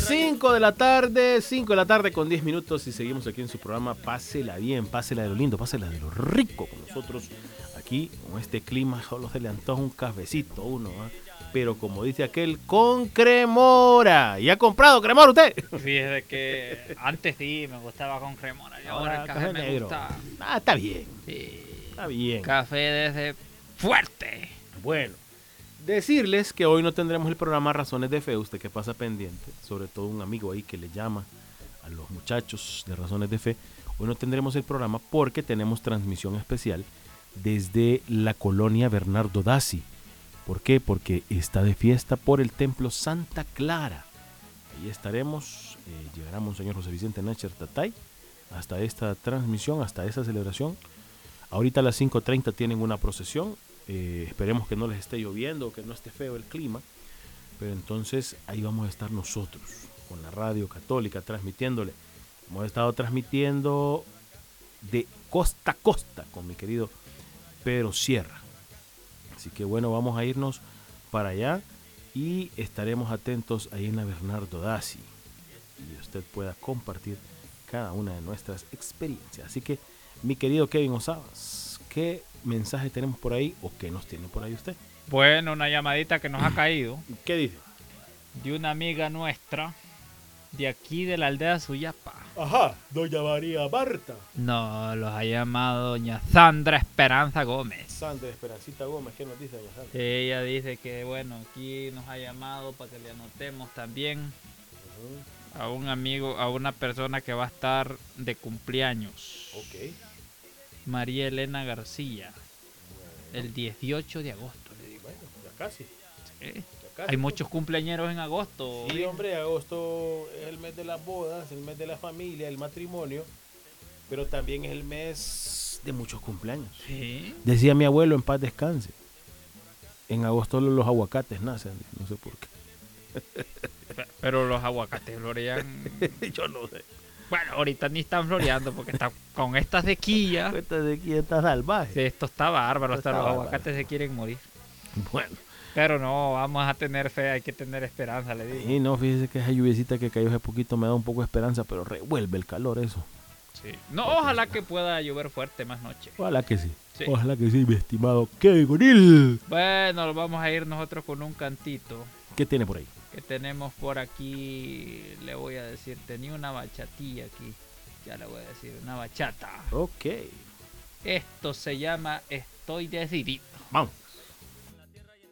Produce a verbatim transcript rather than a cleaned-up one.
cinco de la tarde, cinco de la tarde con diez minutos y seguimos aquí en su programa Pásela Bien, pásela de lo lindo, pásela de lo rico con nosotros aquí con este clima. Solo se le antoja un cafecito uno, ¿eh? Pero como dice aquel, con cremora. ¿Y ha comprado cremora usted? Fíjese que antes sí me gustaba con cremora y ahora, ahora el café, café me negro. gusta. Ah, está bien. Sí. Está bien. Café desde fuerte. Bueno, decirles que hoy no tendremos el programa Razones de Fe. Usted que pasa pendiente, sobre todo un amigo ahí que le llama a los muchachos de Razones de Fe. Hoy no tendremos el programa porque tenemos transmisión especial desde la colonia Bernardo Daci. ¿Por qué? Porque está de fiesta por el templo Santa Clara. Ahí estaremos, eh, llegará Monseñor José Vicente Nacher Tatay hasta esta transmisión, hasta esta celebración. Ahorita a las cinco treinta tienen una procesión. Eh, esperemos que no les esté lloviendo, que no esté feo el clima. Pero entonces ahí vamos a estar nosotros, con la radio católica, transmitiéndole. Hemos estado transmitiendo de costa a costa con mi querido Pedro Sierra. Así que bueno, vamos a irnos para allá y estaremos atentos ahí en la Bernardo Daci. Y usted pueda compartir cada una de nuestras experiencias. Así que, mi querido Kevin Osabas, ¿qué mensaje tenemos por ahí o qué nos tiene por ahí usted? Bueno, una llamadita que nos ha caído. ¿Qué dice? De una amiga nuestra de aquí de la aldea Suyapa. Ajá, doña María Marta. No, los ha llamado doña Sandra Esperanza Gómez. Sandra Esperancita Gómez, ¿qué nos dice doña Sandra? Ella dice que, bueno, aquí nos ha llamado para que le anotemos también uh-huh. a un amigo, a una persona que va a estar de cumpleaños. Ok. María Elena García. Bueno. El dieciocho de agosto, le digo. Bueno, ya casi. Sí. Casi. Hay muchos cumpleañeros en agosto. Sí, hombre, agosto es el mes de las bodas, el mes de la familia, el matrimonio, pero también es el mes de muchos cumpleaños. Sí. Decía mi abuelo, en paz descanse, en agosto los aguacates nacen, no sé por qué. Pero los aguacates florean. Yo no sé. Bueno, ahorita ni están floreando porque está con esta sequía. Esta sequía está salvaje. Sí, esto está bárbaro, Esto hasta está los bárbaro. aguacates se quieren morir. Bueno. Pero no, vamos a tener fe, hay que tener esperanza, le digo. Sí, no, fíjese que esa lluviecita que cayó hace poquito me da un poco de esperanza, pero revuelve el calor eso. Sí. No, ojalá que pueda llover fuerte más noche. Ojalá que sí. sí. Ojalá que sí, mi estimado Kevin O'Neill. Bueno, vamos a ir nosotros con un cantito. ¿Qué tiene por ahí? Que tenemos por aquí, le voy a decir, tenía una bachatilla aquí. Ya le voy a decir, una bachata. Ok. Esto se llama Estoy Decidido. Vamos.